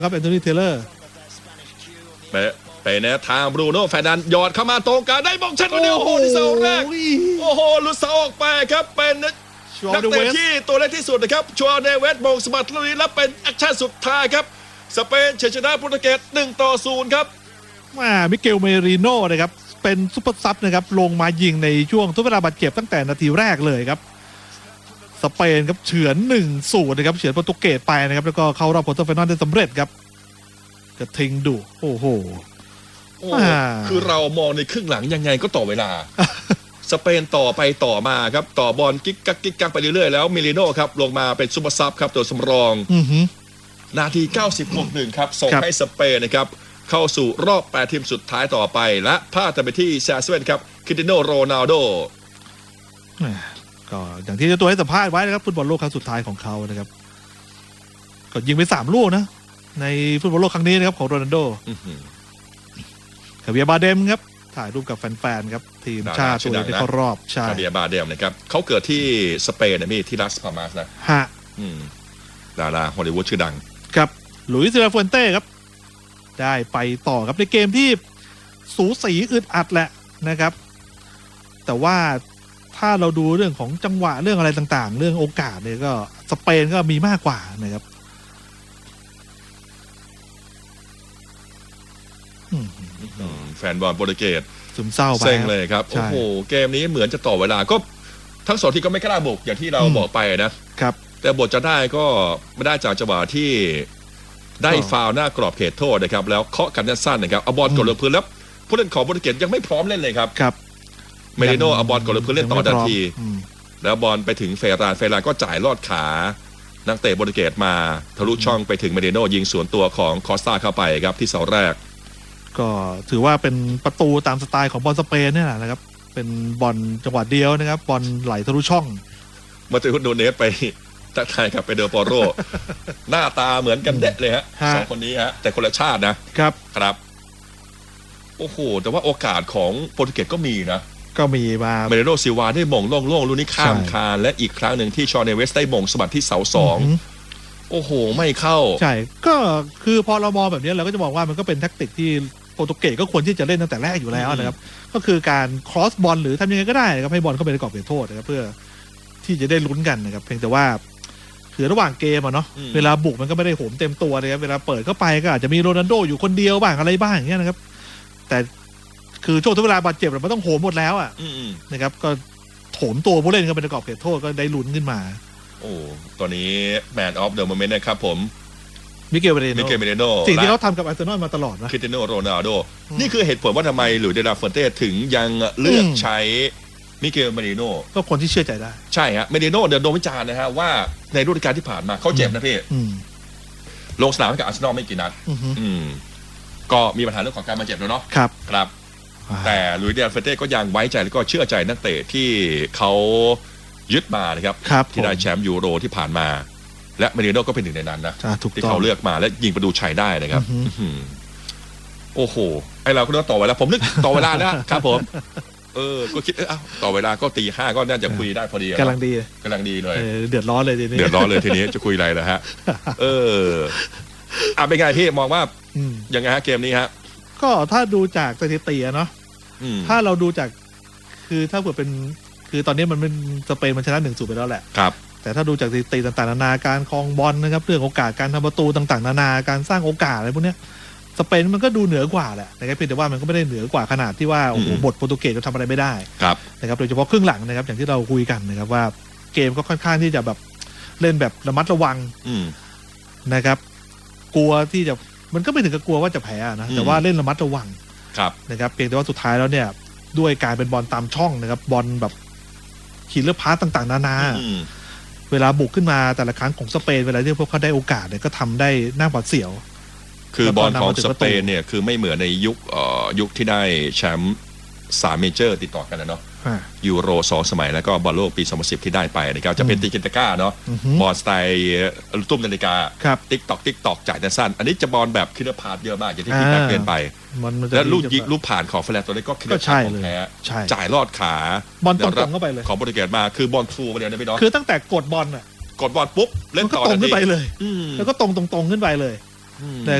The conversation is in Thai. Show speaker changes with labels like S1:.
S1: ครับแอนโทนีเทเลอร์
S2: ไปนะทางบรูโน่แฟร์นันด์หยอดเข้ามาตรงกลางได้บอลชัดวันเดียวโอ้โหที่เสาแรกโอ้โหลุดเสาออกไปครับเป็นนักเตะที่ตัวเล็กที่สุดนะครับชัวเนเวสมงสมัติลุยและเป็นแอคชั่นสุดท้ายครับสเปนเฉยชนะโปรตุเกส1-0ครับ
S1: มิเกลเมริโน่นะครับเป็นซุปเปอร์ซับนะครับลงมายิงในช่วงทดเวลาบาดเจ็บตั้งแต่นาทีแรกเลยครับสเปนครับเฉือน1-0นะครับเฉือนโปรตุเกสไปนะครับแล้วก็เข้ารอบควอเตอร์ไฟนอลได้สำเร็จครับกระทิงดุโอ้โห
S2: คือเรามองในครึ่งหลังยังไงก็ต่อเวลา สเปนต่อไปต่อมาครับต่อบอลกิ๊กกักไปเรื่อยๆแล้วมิลิโน่ครับลงมาเป็นซุปเปอร์ซับครับตัวสำรองนาที90+1ครับส่งให้สเปนนะครับเข้าสู่รอบ8ทีมสุดท้ายต่อไปและพลาดแต่ไปที่ซาเซเว่นครับคริสเตียโนโรนัลโด
S1: ก็อย่างที่เจ้าตัวให้สัมภาษณ์ไว้นะครับฟุตบอลโลกครั้งสุดท้ายของเขานะครับก็ยิงไป3 ลูกนะในฟุตบอลโลกครั้งนี้นะครับของโรนัลโดคาเวียร์บาเดมครับถ่ายรูปกับแฟนๆครับทีมชาติตัวที่เข้ารอบใช่
S2: คาเวียร์บาเดมนะครับเขาเกิดที่สเปนนะมีที่ลาสพามาสนะ
S1: ฮะ
S2: ดาราฮอลลีวูดชื่อดัง
S1: ครับหลุยส์ ซิลาฟูนเต้ครับได้ไปต่อครับในเกมที่สูสีอึดอัดแหละนะครับแต่ว่าถ้าเราดูเรื่องของจังหวะเรื่องอะไรต่างๆเรื่องโอกาสเนี่ยก็สเปนก็มีมากกว่านะครับ
S2: แฟนบอลโปรตุเกส
S1: ซึมเศร้าไป
S2: เซ็งเลยครับโอ้โหเกมนี้เหมือนจะต่อเวลาก็ทั้ง2ทีมก็ไม่กล้าบุกอย่างที่เราบอกไปนะครับแต่บทจะได้ก็ไม่ได้จากจังหวะที่ได้ฟาวล์หน้ากรอบเขตโทษนะครับแล้วเคาะกันสั้นๆนะครับเอาบอลกดลงพื้นแล้วผู้เล่นของโปรตุเกสยังไม่พร้อมเล่นเลยครับเมริโน่เอาบอลกดลงพื้นเล่นต่อทันทีแล้วบอลไปถึงเฟรานก็จ่ายลอดขานักเตะโปรตุเกสมาทะลุช่องไปถึงเมริโน่ยิงสวนตัวของคอสตาเข้าไปครับที่เสาแรก
S1: ก็ถือว่าเป็นประตูตามสไตล์ของบอลสเปนเนี่ยนะครับเป็นบอลจังหวะเดียวนะครับบอลไหลทะลุช่อง
S2: มาเจอคุณโดเนสไปทักทายกับเปเดอร์ปอโรหน้าตาเหมือนกันเด็ดเลยฮะ2 คนนี้ฮะแต่คนละชาตินะครับโอ้โหแต่ว่าโอกาสของโปรตุเกสก็มีนะ
S1: ก็มีมา
S2: เมเรโนซิลวาได้มงโล่งๆลูกนี้ข้ามคานและอีกครั้งหนึ่งที่ชอเนเวสได้มงสมัติที่เสา2โอ้โหไม่เข้า
S1: ใช่ก็คือพอเรามองแบบนี้เราก็จะมองว่ามันก็เป็นแทคติกที่โปรตุเกสก็ควรที่จะเล่นตั้งแต่แรกอยู่แล้วนะครับก็คือการครอสบอลหรือทำยังไงก็ได้นะครับให้บอลเข้าไปในกรอบเขตโทษนะครับเพื่อที่จะได้ลุ้นกันนะครับเพียงแต่ว่าคือระหว่างเกมเนาะเวลาบุกมันก็ไม่ได้โหมเต็มตัวเลยครับเวลาเปิดเข้าไปก็อาจจะมีโรนัลโดอยู่คนเดียวบ้างอะไรบ้างอย่างเงี้ยนะครับแต่คือช่วงที่เวลาบาดเจ็บมันต้องโหมหมดแล้วนะครับก็โถมตัวผู้เล่นเข้าไปในกรอบเขตโทษก็ได้ลุ้นขึ้นมา
S2: โอ้ตอนนี้แมนออฟเดอะโมเมนต์นะครับผม
S1: มิเกลเมเรโน่สิ่งที่เขาทำกับอาร์เซนอลมาตลอดนะ
S2: คริสเตียโนโรนัลโดนี่คือเหตุผลว่าทำไมหลุยส์ เดลาฟูนเต้ถึงยังเลือกใช้มิเกลเมริโน่
S1: ก็คนที่เชื่อใจได้
S2: ใช่ฮะเมริโน่เดินโดนวิจารณ์นะฮะว่าในฤดูกาลที่ผ่านมาเขาเจ็บนะพี่ลงสนามกับอาร์เซนอลไม่กี่นัดก็มีปัญหาเรื่องของการมาเจ็บแล้วเนาะครับแต่หลุยส์ เดลาฟูนเต้ก็ยังไว้ใจแล้วก็เชื่อใจนักเตะที่เขายึดมานะครับที่ได้แชมป์ยูโรที่ผ่านมาและเมริโน่ก็เป็นหนึ่งในนั้นนะที่เขาเลือกมาและยิงประตูชัยได้นะครับโอ้โหไอเราก็ต้องต่อเวลาผมนึกต่อเวลานะครับผมก็คิดต่อเวลาก็ตี 5ก็น่าจะคุยได้พอดี
S1: กำลังดี
S2: เลย
S1: เดือดร้อนเลยทีนี้
S2: ทีนี้จะคุยอะไรล่ะฮะเป็นไงพี่มองว่ายังไงฮะเกมนี้ฮะ
S1: ก็ถ้าดูจากสถิติเนาะถ้าเราดูจากคือถ้าเกิดเป็นคือตอนนี้มันเป็นสเปนมันชนะ1-0ไปแล้วแหละ
S2: ครับ
S1: แต่ถ้าดูจากสถิติต่างๆนานาการครองบอลนะครับเรื่องโอกาสการทำประตูต่างๆนานาการสร้างโอกาสอะไรพวกนี้สเปนมันก็ดูเหนือกว่าแหละนะครับเพียงแต่ว่ามันก็ไม่ได้เหนือกว่าขนาดที่ว่าโอ้โหบทโปรตุเกสจะทำอะไรไม่ได้นะครับโดยเฉพาะครึ่งหลังนะครับอย่างที่เราคุยกันนะครับว่าเกมก็ค่อนข้างที่จะแบบเล่นแบบระมัดระวังนะครับกลัวที่จะมันก็ไม่ถึงกับกลัวว่าจะแพ้นะแต่ว่าเล่นระมัดระวังนะครับเพียงแต่ว่าสุดท้ายแล้วเนี่ยด้วยการเป็นบอลตามช่องนะครับบอลแบบขีดเลือกพาสต่างๆนานาเวลาบุกขึ้นมาแต่ละครั้งของสเปนเวลาที่พวกเขาได้โอกาสเนี่ยก็ทำได้น่าหวาดเสียว
S2: คือบอลของสเปนเนี่ยคือไม่เหมือนในยุคที่ได้แชมป์3 เมเจอร์ติดต่อกันนะเนาะยูโร2 สมัยแล้วก็บอลโลกปี2010ที่ได้ไปนะครับจะเป็นติกินตาก้าเนาะบอลสไตล์ตุ้มนาฬิกาติ๊กตอกจ่ายสั้นอันนี้จะบอลแบบคิดว่าพาดเยอะมากอย่างที่พี่แม็กเล่นไปแล้วลูกยิงลูกผ่านของเฟรนตัวนี้ก็คิดว่าของแท้จ่ายลอดขา
S1: บอลตรงเข้าไปเลย
S2: ของโปรตุเกสมาคือบอลทรูมาเดียวนะพี่น้อง
S1: คือตั้งแต่กดบอลปุ๊บ
S2: เล่นต่อ
S1: ตรงขึ้นไปเลยแล้วก็ตรงขึ้นไปเลยนะ